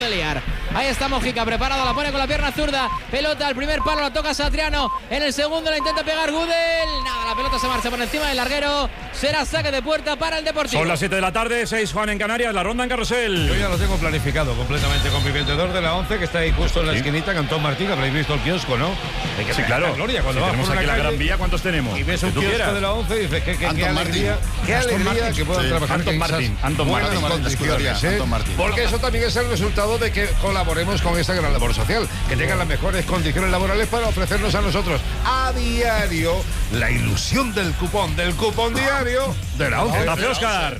liar. Ahí está Mojica, preparado, la pone con la pierna zurda, pelota al primer palo, la toca Satriano, en el segundo la intenta pegar Gudel, nada, la pelota se marcha por encima del larguero, será saque de puerta para el Deportivo. Son las 7 de la tarde, 6 Juan en Canarias, la ronda en Carrusel. Yo ya lo tengo planificado completamente con mi vendedor de la 11 que está ahí justo en la esquinita, Cantón Martín, habréis visto el kiosco, ¿no? Sí, claro. Gloria, cuando tenemos aquí la Gran Vía, ¿cuántos tenemos? Y ves un kiosco de la 11 y dices, qué alegría que puedan trabajar Anton en Martín, Anton buenas Martín. condiciones, ¿eh? Porque eso también es el resultado de que colaboremos con esta gran labor social, que tengan las mejores condiciones laborales para ofrecernos a nosotros a diario la ilusión del cupón diario de la 11. Gracias, Óscar.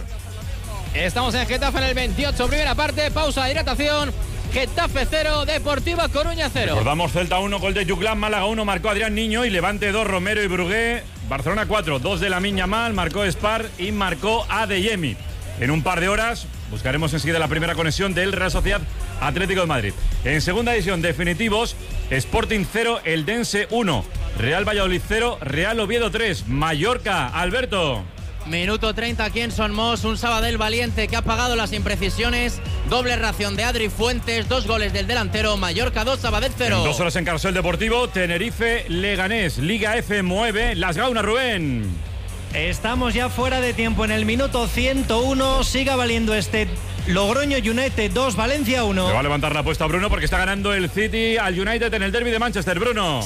Estamos en Getafe en el 28, primera parte, pausa de hidratación. Getafe 0, Deportiva Coruña 0. Recordamos Celta 1, gol de Juclán, Málaga 1, marcó Adrián Niño y Levante 2, Romero y Brugué. Barcelona 4, 2 de Lamine Yamal, marcó Spar y marcó Adeyemi. En un par de horas buscaremos enseguida la primera conexión del Real Sociedad Atlético de Madrid. En segunda edición, definitivos, Sporting 0, Eldense 1, Real Valladolid 0, Real Oviedo 3, Mallorca, Alberto. Minuto 30 aquí en Son Mos, un Sabadell valiente que ha pagado las imprecisiones, doble ración de Adri Fuentes, 2 goles del delantero, Mallorca 2, Sabadell 0. En 2 horas en Carrusel Deportivo, Tenerife, Leganés, Liga F mueve, Las Gaunas, Rubén. Estamos ya fuera de tiempo en el minuto 101, siga valiendo este Logroño United 2, Valencia 1. Le va a levantar la apuesta Bruno porque está ganando el City al United en el derbi de Manchester, Bruno.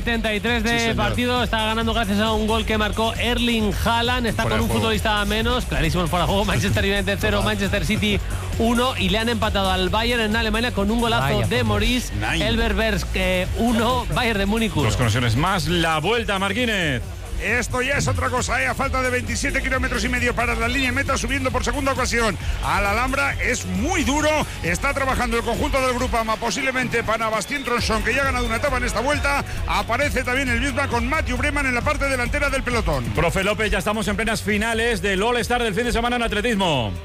73 de partido, está ganando gracias a un gol que marcó Erling Haaland, está con un futbolista menos, clarísimo fuera de juego, Manchester United 0, Manchester City 1 y le han empatado al Bayern en Alemania con un golazo de Maurice Elberberg 1, Bayern de Múnich 1. 2 conexiones más, la vuelta Marquínez. Esto ya es otra cosa, a falta de 27 kilómetros y medio para la línea de meta, subiendo por segunda ocasión a la Alhambra, es muy duro, está trabajando el conjunto del Grupama, posiblemente para Bastien Tronson, que ya ha ganado una etapa en esta vuelta, aparece también el Bismarck con Matthew Breman en la parte delantera del pelotón. Profe López, ya estamos en plenas finales del All-Star del fin de semana en atletismo.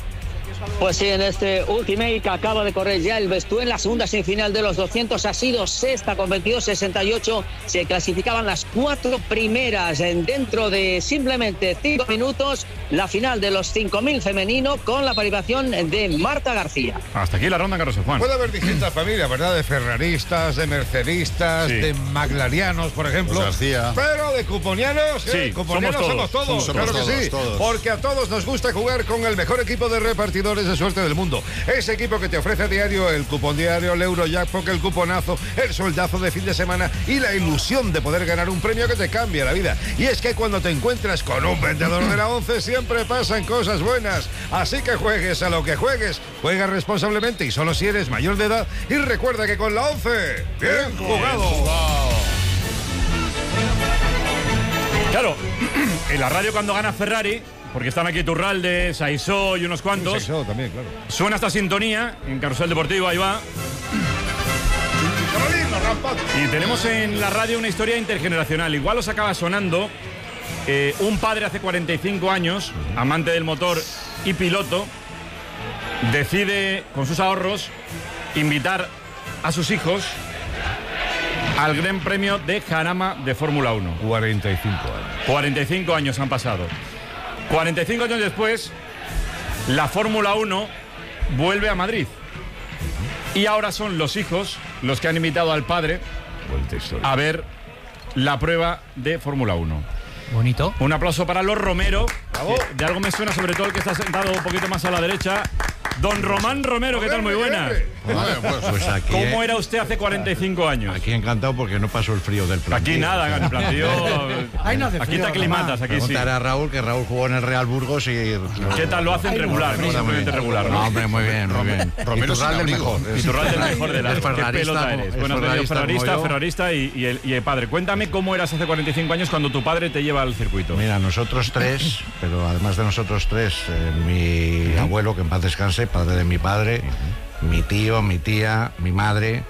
Pues sí, en este Ultimate que acaba de correr ya el Bestú en la segunda semifinal de los 200 ha sido sexta con 22.68. Se clasificaban las 4 primeras dentro de simplemente 5 minutos. La final de los 5.000 femenino con la participación de Marta García. Hasta aquí la ronda, Carlos Juan. Puede haber distintas familias, ¿verdad? De ferraristas, de mercedistas, de maglarianos, por ejemplo. Pues García. Pero de cuponianos, cuponianos somos todos. Claro que sí. Todos. Porque a todos nos gusta jugar con el mejor equipo de repartidores de suerte del mundo. Ese equipo que te ofrece a diario el cupón diario, el Eurojackpot, el cuponazo, el soldazo de fin de semana y la ilusión de poder ganar un premio que te cambia la vida. Y es que cuando te encuentras con un vendedor de la 11 siempre pasan cosas buenas. Así que juegues a lo que juegues, juega responsablemente y solo si eres mayor de edad. Y recuerda que con la 11, bien jugado. Claro, en la radio cuando gana Ferrari, porque están aquí Turralde, Saisó y unos cuantos. Saisó también, claro. Suena esta sintonía en Carrusel Deportivo, ahí va. Y tenemos en la radio una historia intergeneracional. Igual os acaba sonando. Un padre hace 45 años, amante del motor y piloto, decide con sus ahorros invitar a sus hijos al Gran Premio de Jarama de Fórmula 1. 45 años. 45 años han pasado. 45 años después, la Fórmula 1 vuelve a Madrid. Y ahora son los hijos los que han invitado al padre a ver la prueba de Fórmula 1. Bonito. Un aplauso para los Romero. De algo me suena, sobre todo el que está sentado un poquito más a la derecha. Don Román Romero, ¿qué tal? Muy buenas. Pues aquí, ¿Cómo era usted hace 45 años? Aquí encantado porque no pasó el frío del plantío. Aquí nada, en el plantío. Aquí te aclimatas, aquí sí. Preguntar a Raúl, que Raúl jugó en el Real Burgos y... ¿Qué tal lo hacen regular? No, simplemente regular, ¿no? No, hombre, muy bien, muy bien. Iturralde el mejor. Iturralde el mejor de las. ¿Qué pelota eres? Bueno, ferrarista y el padre. Cuéntame cómo eras hace 45 años cuando tu padre te lleva al circuito. Mira, nosotros tres, pero además de nosotros tres, mi abuelo, que en paz descanse, padre de mi padre, mi tío, mi tía, mi madre,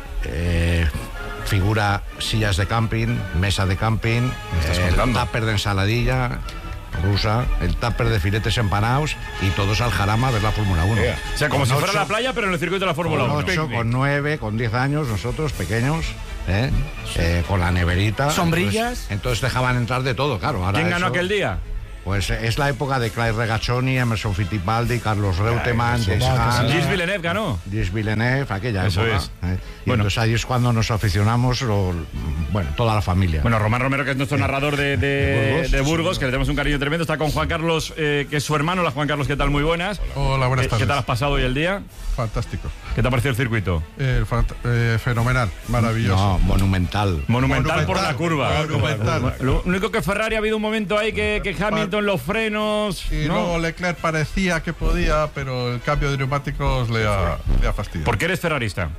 figura sillas de camping, mesa de camping, el tupper de ensaladilla rusa, el tupper de filetes empanados y todos al Jarama a ver la Fórmula 1. O sea, como si fuera la playa, pero en el circuito de la Fórmula 1. Con 8, con 9, con 10 años, nosotros pequeños, con la neverita. ¿Sombrillas? Entonces dejaban entrar de todo, claro. Ahora ¿Quién ganó aquel día? Pues es la época de Clay Regazzoni, Emerson Fittipaldi, Carlos Reutemann, Gilles Villeneuve ganó. Gilles Villeneuve, aquella Eso época. es. Y Bueno. entonces ahí es cuando nos aficionamos, toda la familia. Bueno, Román Romero, que es nuestro narrador de Burgos, que le tenemos un cariño tremendo, está con Juan Carlos, que es su hermano. Hola, Juan Carlos, ¿qué tal? Muy buenas. Hola, buenas tardes. ¿Qué tal has pasado hoy el día? Fantástico. ¿Qué te ha parecido el circuito? Fenomenal, maravilloso. No, monumental. Monumental por la curva. Monumental. Lo único que Ferrari ha habido un momento ahí que Hamilton los frenos. Y ¿no? luego Leclerc parecía que podía, pero el cambio de neumáticos le ha fastidiado. ¿Por qué eres ferrarista?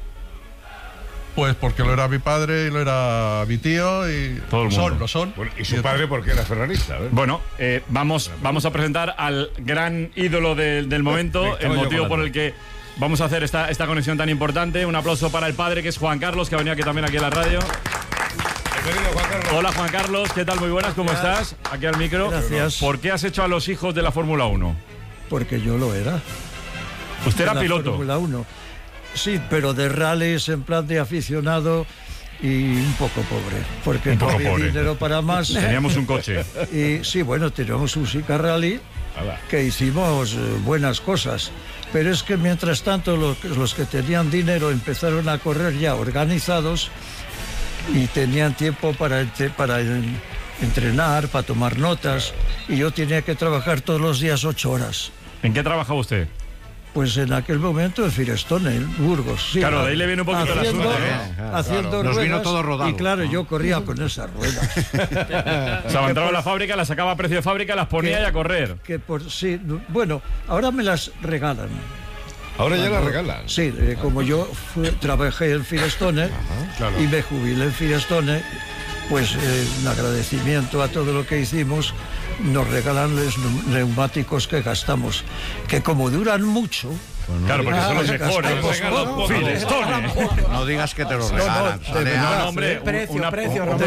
Pues porque lo era mi padre y lo era mi tío y Todo el mundo. lo son. Bueno, ¿y su padre por qué era ferrarista? A ver. Bueno, vamos a presentar al gran ídolo del momento, el motivo por el que vamos a hacer esta conexión tan importante. Un aplauso para el padre, que es Juan Carlos, que ha venido aquí también aquí a la radio. Bienvenido, Juan Carlos. Hola, Juan Carlos, ¿qué tal? Muy buenas, ¿cómo estás? Aquí al micro. Gracias. ¿Por qué has hecho a los hijos de la Fórmula 1? Porque yo lo era. Usted era de la piloto. Fórmula 1. Sí, pero de rallies en plan de aficionado y un poco pobre. Porque Un no poco había pobre. dinero para más. Teníamos un coche. Y sí, bueno, teníamos un Sica Rally que hicimos buenas cosas. Pero es que mientras tanto los que tenían dinero empezaron a correr ya organizados y tenían tiempo para entrenar, para tomar notas. Y yo tenía que trabajar todos los días 8 horas. ¿En qué trabajaba usted? Pues en aquel momento en Firestone, en Burgos. Sí, Claro, de ahí le viene un poquito el asunto, haciendo Nos ruedas, vino todo rodado. y claro, yo corría con esas ruedas. O sea, entraba a la fábrica, las sacaba a precio de fábrica, las ponía y a correr. Que sí, bueno, ahora me las regalan. Ahora ya la regalan. Sí, como yo trabajé en Firestone y me jubilé en Firestone, pues en agradecimiento a todo lo que hicimos, nos regalan los neumáticos que gastamos, que como duran mucho. Claro, porque son los mejores. gastamos Firestone. No digas que te lo regalan. de verdad. No, hombre, Precio, un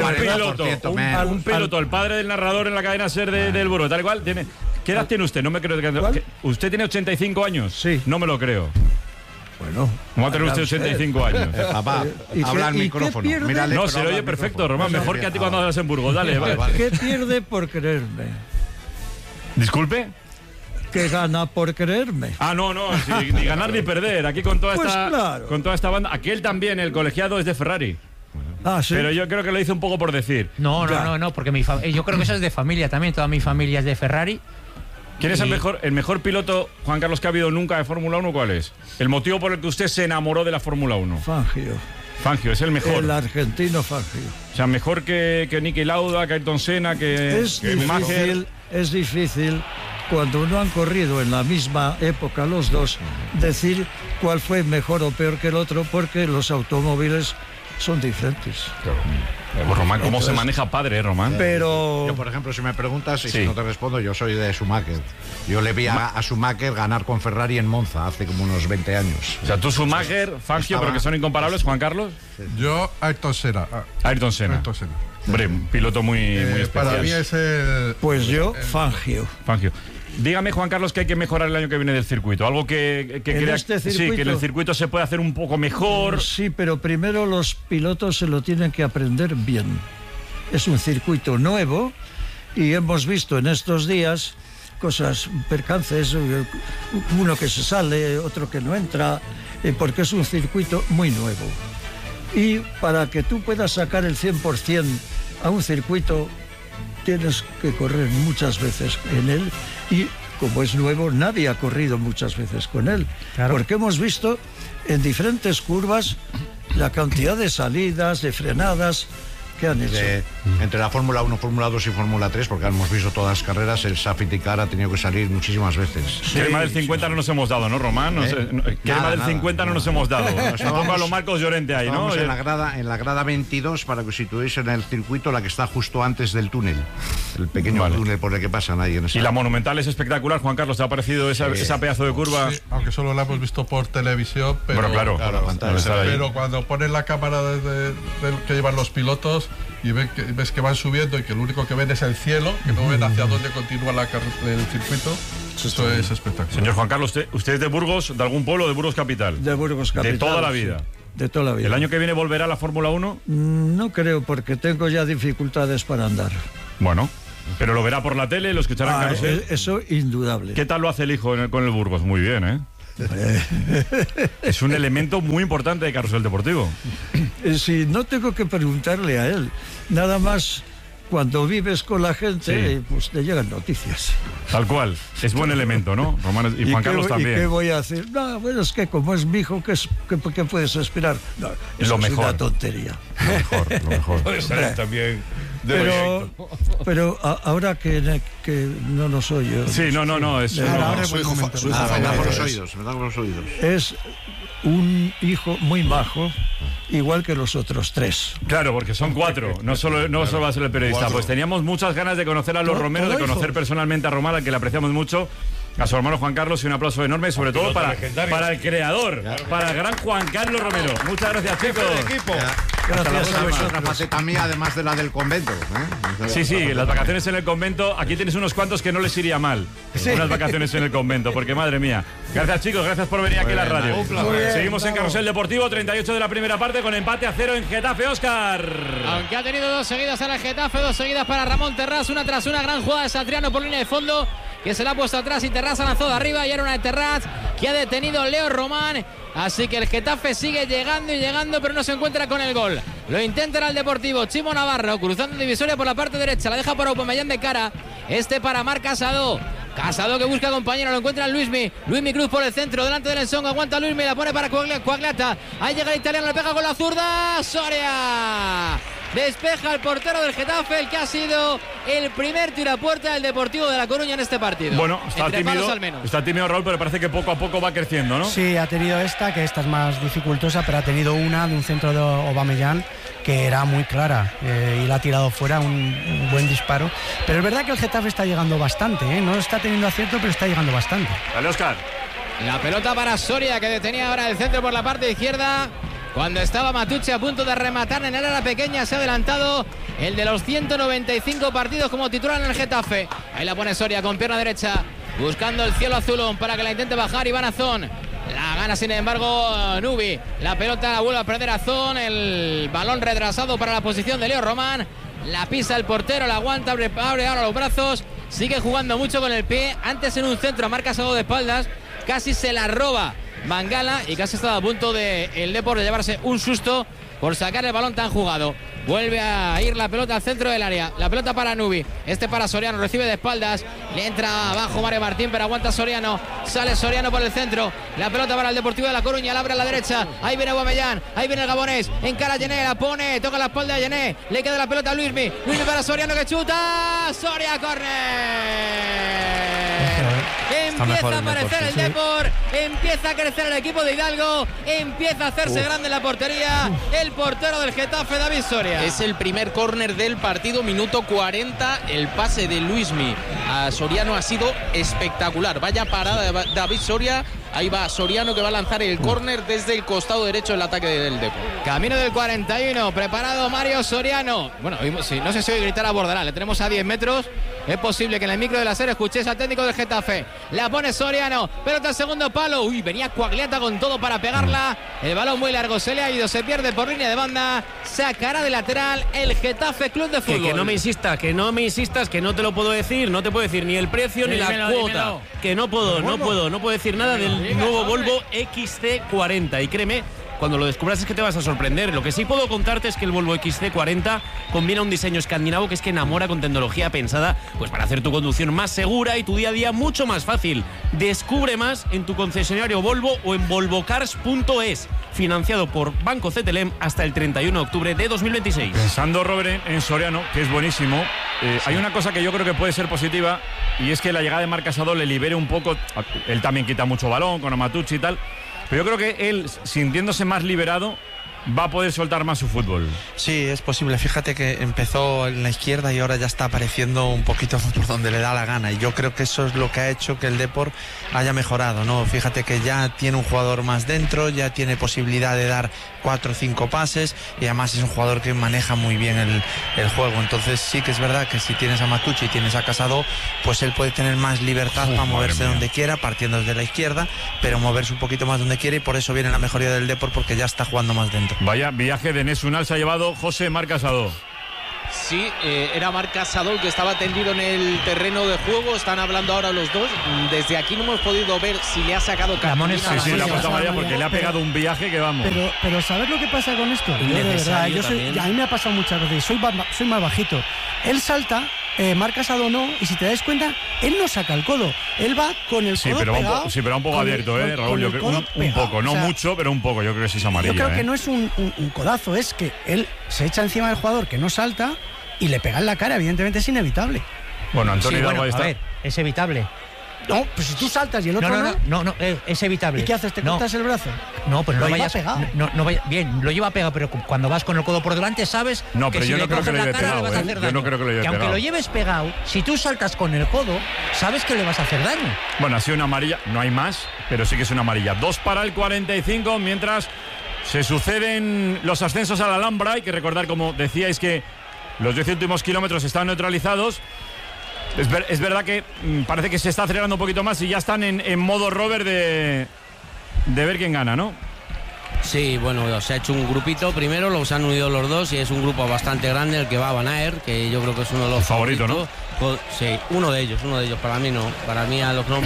piloto, el padre del narrador en la cadena SER del Burgos, tal y cual. ¿Qué edad tiene usted? No me creo que ¿usted tiene 85 años? Sí. No me lo creo. Bueno, ¿Cómo va a tener usted 85 años? Papá, ¿Y habla al qué micrófono. pierde? Mírale, No, pero se le habla oye al perfecto, micrófono. Román. Mejor que a ti cuando hablas en Burgos. Dale, vale. ¿qué pierde por creerme? ¿Disculpe? ¿Qué gana por creerme? Ah, no, sí, ni ganar ni perder. Aquí con toda Pues esta claro. con toda esta banda. Aquel también, el colegiado, es de Ferrari. Ah, sí. Pero yo creo que lo hizo un poco por decir. No, porque yo creo que eso es de familia también. Toda mi familia es de Ferrari. ¿Quién es el mejor piloto, Juan Carlos, que ha habido nunca de Fórmula 1? ¿Cuál es? El motivo por el que usted se enamoró de la Fórmula 1. Fangio. Fangio, es el mejor. El argentino Fangio. O sea, mejor que Niki Lauda, que Ayrton Senna, que Schumacher. Es difícil, cuando no han corrido en la misma época los dos, decir cuál fue mejor o peor que el otro, porque los automóviles son diferentes. Pues, Román, ¿cómo se maneja padre, Román? Pero Yo, por ejemplo, si me preguntas y Sí. si no te respondo, yo soy de Schumacher. Yo le vi a Schumacher ganar con Ferrari en Monza hace como unos 20 años. O sea, tú Schumacher, Fangio, pero que son incomparables, Juan Carlos. Yo, Ayrton Senna. Ayrton Senna. Ayrton Senna. Hombre, un piloto muy especial. Para mí es el... pues yo, Fangio. Fangio. Dígame, Juan Carlos, que hay que mejorar el año que viene del circuito. Algo que crea este sí, circuito? que en el circuito se puede hacer un poco mejor. Sí, pero primero los pilotos se lo tienen que aprender bien. Es un circuito nuevo y hemos visto en estos días cosas, percances, uno que se sale, otro que no entra, porque es un circuito muy nuevo. Y para que tú puedas sacar el 100% a un circuito, tienes que correr muchas veces en él y como es nuevo, nadie ha corrido muchas veces con él. Claro. Porque hemos visto en diferentes curvas la cantidad de salidas, de frenadas que han hecho. Entre la Fórmula 1, Fórmula 2 y Fórmula 3, porque hemos visto todas las carreras, el Safety Car ha tenido que salir muchísimas veces. Crema del 50 no nos hemos dado, ¿no, Román? Crema del 50 no nos hemos dado. Un poco a lo Marcos Llorente ahí, ¿no? Estábamos en la grada 22, para que os situéis en el circuito, la que está justo antes del túnel. El pequeño túnel por el que pasan ahí en esa. Y la Monumental es espectacular, Juan Carlos. ¿Te ha parecido esa pedazo de curva? Sí, aunque solo la hemos visto por televisión, pero... Bueno, claro. Pero cuando ponen la cámara del que llevan los pilotos y ves que van subiendo y que lo único que ven es el cielo, que no ven hacia dónde continúa el circuito, eso es espectacular. Señor Juan Carlos, ¿usted es de Burgos, de algún pueblo, de Burgos Capital? De Burgos Capital. De toda la sí. vida. De toda la vida. ¿El año que viene volverá a la Fórmula 1? No creo, porque tengo ya dificultades para andar. Bueno, Pero lo verá por la tele, lo escuchará en Carrusel. Eso indudable. ¿Qué tal lo hace el hijo con el Burgos? Muy bien, ¿eh? Es un elemento muy importante de Carrusel Deportivo. Sí, no tengo que preguntarle a él. Nada más cuando vives con la gente, pues te llegan noticias. Tal cual. Es buen elemento, ¿no? Román y Juan Carlos también. ¿Y qué voy a hacer? No, bueno, es que como es mi hijo, ¿qué puedes esperar? No, eso lo mejor. Es una tontería. Lo mejor. Puede ser también. Pero ahora que no lo soy yo. Sí, no. Es, ahora es buen momento. Me da por los oídos. Es un hijo muy majo, igual que los otros 3. Claro, porque son 4. No solo va a ser el periodista. Pues teníamos muchas ganas de conocer a los Romero, de conocer personalmente a Román, al que le apreciamos mucho. A su hermano Juan Carlos, y un aplauso enorme, sobre todo para el creador, para el gran Juan Carlos Romero. Muchas gracias, chicos. Gracias a vosotros. Otra faceta mía, además de la del convento. Sí, las vacaciones en el convento. Aquí tienes unos cuantos que no les iría mal. Unas vacaciones en el convento, porque madre mía. Gracias, chicos, gracias por venir aquí a la radio. Seguimos en Carrusel Deportivo, 38 de la primera parte, con empate a 0 en Getafe, Óscar. Aunque ha tenido 2 seguidas en el Getafe, 2 seguidas para Ramón Terrás, una tras una, gran jugada de Satriano por línea de fondo, que se la ha puesto atrás, y Terrás ha lanzado de arriba, y era una de Terrás que ha detenido Leo Román. Así que el Getafe sigue llegando y llegando, pero no se encuentra con el gol. Lo intenta el Deportivo. Chimo Navarro cruzando divisoria por la parte derecha, la deja para Aubameyang de cara. Para Marc Casado. Casado que busca compañero, lo encuentra Luismi Cruz por el centro, delante del Ensongo, aguanta Luismi, la pone para Coagliata. Ahí llega el italiano, le pega con la zurda. Soria despeja el portero del Getafe, el que ha sido el primer tiro a puerta del Deportivo de La Coruña en este partido. Bueno, está tímido Raúl, pero parece que poco a poco va creciendo, ¿no? Sí, ha tenido que esta es más dificultosa, pero ha tenido una de un centro de Aubameyang que era muy clara, y la ha tirado fuera, un buen disparo. Pero es verdad que el Getafe está llegando bastante, no está teniendo acierto, pero está llegando bastante. Dale, Óscar. La pelota para Soria, que detenía ahora el centro por la parte izquierda. Cuando estaba Matucci a punto de rematar en el área pequeña, se ha adelantado el de los 195 partidos como titular en el Getafe. Ahí la pone Soria con pierna derecha, buscando el cielo azulón para que la intente bajar Iván Azón. La gana, sin embargo, Nubi. La pelota la vuelve a perder Azón. El balón retrasado para la posición de Leo Román. La pisa el portero, la aguanta, abre ahora los brazos. Sigue jugando mucho con el pie. Antes en un centro, Marc Casado de espaldas. Casi se la roba Mangala y casi estaba a punto de el Depor de llevarse un susto por sacar el balón tan jugado. Vuelve a ir la pelota al centro del área. La pelota para Nubi. Para Soriano. Recibe de espaldas. Le entra abajo Mario Martín, pero aguanta Soriano. Sale Soriano por el centro. La pelota para el Deportivo de La Coruña. La abre a la derecha. Ahí viene Aubameyang. Ahí viene el gabonés. Encara a Yené. La pone. Toca la espalda de Yené. Le queda la pelota a Luismi para Soriano, que chuta. Soria, córner. Empieza a aparecer el Depor. Empieza a crecer el equipo de Hidalgo. Empieza a hacerse grande en la portería el portero del Getafe, David Soria. Es el primer córner del partido, minuto 40. El pase de Luismi a Soriano ha sido espectacular. Vaya parada de David Soria. Ahí va Soriano, que va a lanzar el córner desde el costado derecho del ataque del Depor. Camino del 41, preparado Mario Soriano. Bueno, no sé si hoy gritar a Bordalás, le tenemos a 10 metros. Es posible que en el micro de la serie escuchéis al técnico del Getafe. La pone Soriano, pelota al segundo palo. Venía Coagliata con todo para pegarla. El balón muy largo, se le ha ido, se pierde por línea de banda. Sacará de lateral el Getafe Club de Fútbol. Que no me insistas, que no te lo puedo decir. No te puedo decir ni el precio ni la cuota. Que no puedo decir nada del nuevo Volvo XC40. Y créeme, cuando lo descubras es que te vas a sorprender. Lo que sí puedo contarte es que el Volvo XC40 combina un diseño escandinavo que es que enamora, con tecnología pensada pues para hacer tu conducción más segura y tu día a día mucho más fácil. Descubre más en tu concesionario Volvo o en volvocars.es, financiado por Banco CTLM hasta el 31 de octubre de 2026. Pensando, Robert, en Soriano, que es buenísimo, hay una cosa que yo creo que puede ser positiva, y es que la llegada de Marc Casado le libere un poco. Él también quita mucho balón con Amatucci y tal, pero yo creo que él, sintiéndose más liberado, va a poder soltar más su fútbol. Sí, es posible. Fíjate que empezó en la izquierda y ahora ya está apareciendo un poquito por donde le da la gana, y yo creo que eso es lo que ha hecho que el Depor haya mejorado, ¿no? Fíjate que ya tiene un jugador más dentro, ya tiene posibilidad de dar 4 o 5 pases, y además es un jugador que maneja muy bien el juego. Entonces sí que es verdad que si tienes a Matucci y tienes a Casado, pues él puede tener más libertad para moverse donde quiera, partiendo desde la izquierda, pero moverse un poquito más donde quiere, y por eso viene la mejoría del Depor, porque ya está jugando más dentro. Vaya viaje de Nesunal se ha llevado José Marc Casado. Sí, era Marc Casador que estaba tendido en el terreno de juego. Están hablando ahora los dos. Desde aquí no hemos podido ver si le ha sacado cartulina. Sí, la puesta María porque le ha pegado un viaje que vamos. Pero ¿sabes lo que pasa con esto? Yo, de verdad, a mí me ha pasado muchas veces. Soy más bajito. Él salta, Marc Casador no, y si te das cuenta, él no saca el codo. Él va con el codo pegado. Sí, pero un poco abierto, Raúl. Yo creo un poco, no mucho, pero un poco. Yo creo que sí es amarilla. Yo creo que no es un codazo, es que él se echa encima del jugador que no salta y le pega en la cara. Evidentemente es inevitable. Bueno, Antonio Hidalgo está. A ver, es evitable. No, pues si tú saltas y el otro no, es evitable. ¿Y qué haces? ¿Te cortas el brazo? No, pues no vayas pegado. No vaya, bien, lo lleva pegado, pero cuando vas con el codo por delante sabes pero que yo si no creo que lo lleve pegado, Yo no creo que lo lleve pegado. Aunque lo lleves pegado, si tú saltas con el codo, sabes que le vas a hacer daño. Bueno, ha sido una amarilla, no hay más, pero sí que es una amarilla. 2 para el 45, mientras se suceden los ascensos a la Alhambra. Hay que recordar, como decíais, que los 10 últimos kilómetros están neutralizados. Es verdad que parece que se está acelerando un poquito más y ya están en modo Robert de ver quién gana, ¿no? Sí, bueno, se ha hecho un grupito primero, los han unido los dos y es un grupo bastante grande el que va a Van Aert, que yo creo que es uno de los favoritos, ¿no? Sí, uno de ellos, para mí no. Para mí a los no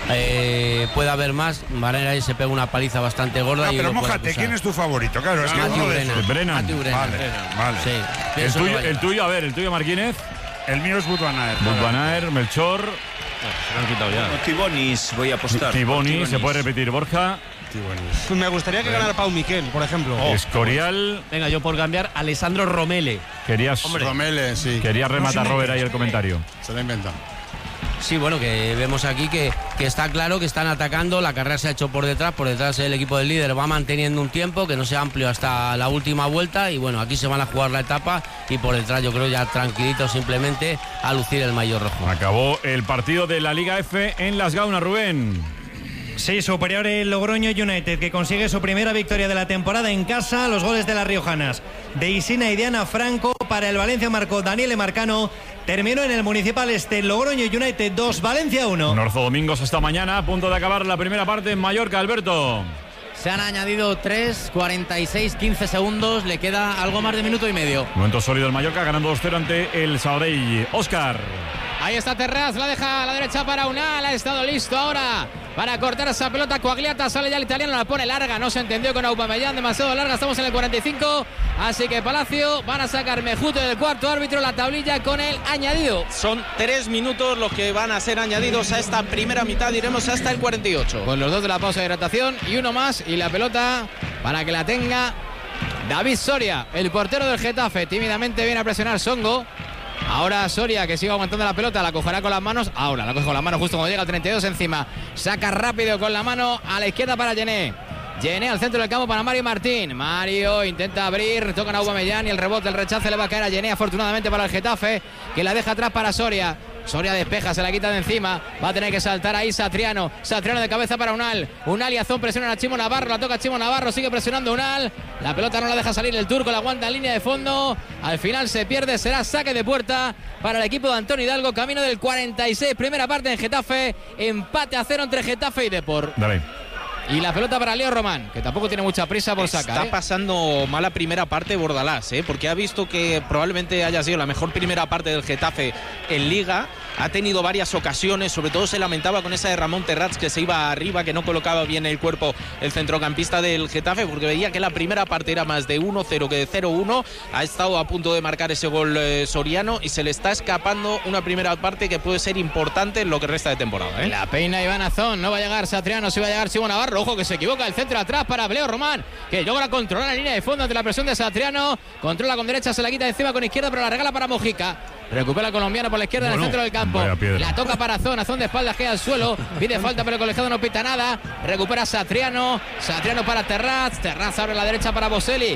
puede haber más. Van Aert se pega una paliza bastante gorda. No, pero mójate, ¿quién es tu favorito? Claro, es que Brennan. Vale. Sí, el tuyo, Marquínez. El mío es Wout van Aert. Wout van Aert, Melchor. Se lo han quitado ya. Tibonis, voy a apostar. Tibonis, se puede repetir, Borja. Pues me gustaría que ganara Pau Miquel, por ejemplo. Escorial. Venga, yo por cambiar, Alessandro Romele. Romele, sí. Querías rematar, Robert, ahí el comentario. Se lo ha inventado. Sí, bueno, que vemos aquí que está claro que están atacando, la carrera se ha hecho por detrás el equipo del líder va manteniendo un tiempo que no sea amplio hasta la última vuelta y bueno, aquí se van a jugar la etapa y por detrás yo creo ya tranquilitos simplemente a lucir el maillot rojo. Acabó el partido de la Liga F en Las Gaunas, Rubén. Sí, superior el Logroño United, que consigue su primera victoria de la temporada en casa. Los goles de las riojanas de Isina y Diana Franco. Para el Valencia marcó Daniele Marcano. Terminó en el Municipal Logroño United 2, Valencia 1. Norzo Domingos esta mañana, a punto de acabar la primera parte en Mallorca, Alberto. Se han añadido 3, 46, 15 segundos. Le queda algo más de minuto y medio. Momento sólido el Mallorca, ganando 2-0 ante el Sabadell. Óscar. Ahí está Terraz, la deja a la derecha para Unal. Ha estado listo ahora para cortar esa pelota. Coagliata, sale ya el italiano, la pone larga. No se entendió con Aubameyang, demasiado larga. Estamos en el 45. Así que Palacio van a sacar Mejute del cuarto árbitro, la tablilla con el añadido. Son 3 minutos los que van a ser añadidos a esta primera mitad. Iremos hasta el 48. Con los dos de la pausa de hidratación y uno más. Y la pelota para que la tenga David Soria, el portero del Getafe. Tímidamente viene a presionar Songo. Ahora Soria, que sigue aguantando la pelota, la cogerá con las manos. Ahora la coge con las manos justo cuando llega el 32 encima. Saca rápido con la mano a la izquierda para Gené. Gené al centro del campo para Mario Martín. Mario intenta abrir, tocan a Aubameyang y el rebote, el rechace le va a caer a Gené, afortunadamente para el Getafe, que la deja atrás para Soria. Soria despeja, se la quita de encima. Va a tener que saltar ahí Satriano. Satriano de cabeza para Unal. Unal y Azón presionan a Chimo Navarro. La toca Chimo Navarro. Sigue presionando Unal. La pelota no la deja salir el turco. La aguanta en línea de fondo. Al final se pierde. Será saque de puerta para el equipo de Antonio Hidalgo. Camino del 46. Primera parte en Getafe. Empate a 0 entre Getafe y Depor. Dale. Y la pelota para Leo Román, que tampoco tiene mucha prisa por sacar. Está pasando mala primera parte Bordalás, porque ha visto que probablemente haya sido la mejor primera parte del Getafe en Liga. Ha tenido varias ocasiones, sobre todo se lamentaba con esa de Ramón Terrats que se iba arriba, que no colocaba bien el cuerpo el centrocampista del Getafe, porque veía que la primera parte era más de 1-0 que de 0-1. Ha estado a punto de marcar ese gol Soriano y se le está escapando una primera parte que puede ser importante en lo que resta de temporada. La peina Iván Azón, no va a llegar Satriano, sí va a llegar Chimo Navarro. Ojo que se equivoca, el centro atrás para Leo Román, que logra controlar la línea de fondo ante la presión de Satriano. Controla con derecha, se la quita encima con izquierda, pero la regala para Mojica. Recupera el colombiano por la izquierda en el centro del campo. La toca para Azón, Azón de espaldas queda al suelo. Pide falta, pero el colegiado no pita nada. Recupera Satriano. Satriano para Terraz. Terraz abre la derecha para Boselli.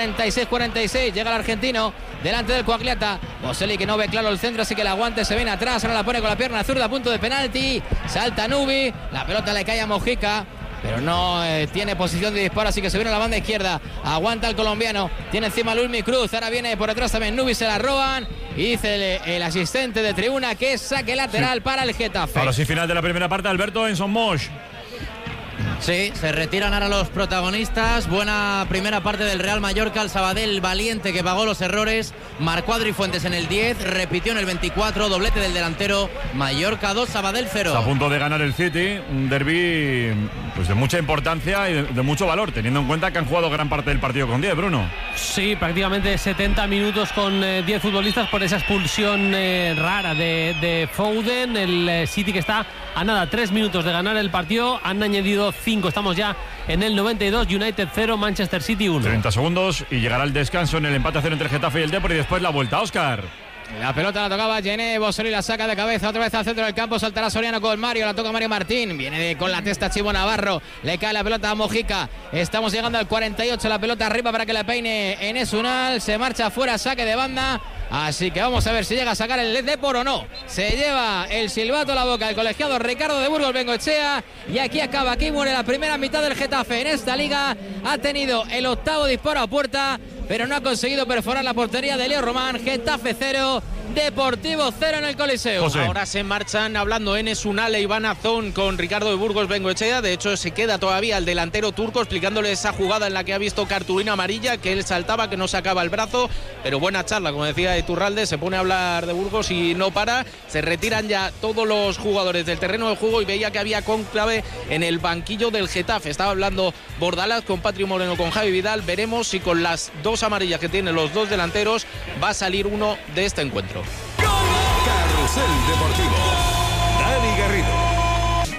46-46. Llega el argentino delante del Coagliata. Boselli que no ve claro el centro, así que el aguante se viene atrás. Ahora la pone con la pierna zurda a punto de penalti. Salta Nubi. La pelota le cae a Mojica, pero no tiene posición de disparo, así que se viene a la banda izquierda. Aguanta el colombiano, tiene encima Luismi Cruz. Ahora viene por detrás también Nubi, se la roban. Y dice el asistente de tribuna que es saque lateral para el Getafe. Ahora sí, final de la primera parte, Alberto, en Son Moix. Sí, se retiran ahora los protagonistas. Buena primera parte del Real Mallorca. El Sabadell valiente que pagó los errores. Marcó Adri Fuentes en el 10, repitió en el 24, doblete del delantero. Mallorca 2, Sabadell 0. Está a punto de ganar el City, un derbi pues de mucha importancia y de mucho valor, teniendo en cuenta que han jugado gran parte del partido con 10, Bruno. Sí, prácticamente 70 minutos con 10 futbolistas por esa expulsión rara de Foden. El City, que está a nada, 3 minutos de ganar el partido, han añadido 5. Estamos ya en el 92, United 0, Manchester City 1. 30 segundos y llegará el descanso en el empate a 0 entre el Getafe y el Depor, y después la vuelta. Óscar. La pelota la tocaba Gené Bossoli, la saca de cabeza otra vez al centro del campo. Saltará Soriano con Mario, la toca Mario Martín. Viene con la testa Chivo Navarro. Le cae la pelota a Mojica. Estamos llegando al 48. La pelota arriba para que la peine Enes Unal. Se marcha fuera, saque de banda. Así que vamos a ver si llega a sacar el Depor o no. Se lleva el silbato a la boca el colegiado Ricardo de Burgos Bengoechea. Y aquí acaba, aquí muere la primera mitad del Getafe en esta liga. Ha tenido el octavo disparo a puerta, pero no ha conseguido perforar la portería de Leo Román. Getafe 0, Deportivo 0 en el Coliseo. José. Ahora se marchan hablando Enes Unal e Iván Azón con Ricardo de Burgos Bengoechea. De hecho, se queda todavía el delantero turco explicándole esa jugada en la que ha visto cartulina amarilla, que él saltaba, que no sacaba el brazo. Pero buena charla, como decía Iturralde, se pone a hablar de Burgos y no para. Se retiran ya todos los jugadores del terreno de juego y veía que había cónclave en el banquillo del Getafe. Estaba hablando Bordalás con Patri Moreno, con Javi Vidal. Veremos si con las dos amarillas que tienen los dos delanteros va a salir uno de este encuentro. Carrusel Deportivo. Dani Garrido.